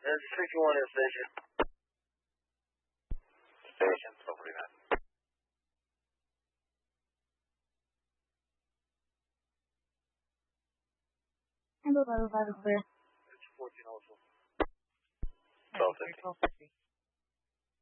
61 in station. Station, 1249. Handle 505 is clear. It's 14 also. 1250.